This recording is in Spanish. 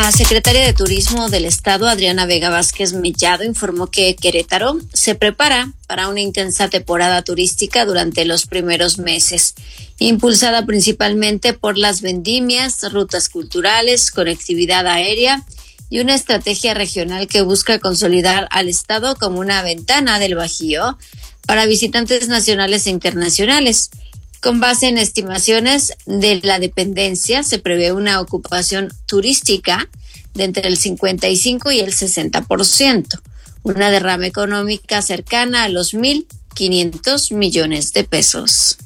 La secretaria de Turismo del Estado, Adriana Vega Vázquez Mellado, informó que Querétaro se prepara para una intensa temporada turística durante los primeros meses, impulsada principalmente por las vendimias, rutas culturales, conectividad aérea y una estrategia regional que busca consolidar al Estado como una ventana del Bajío para visitantes nacionales e internacionales. Con base en estimaciones de la dependencia, se prevé una ocupación turística de entre el 55 y el 60%, una derrama económica cercana a los 1,500 millones de pesos.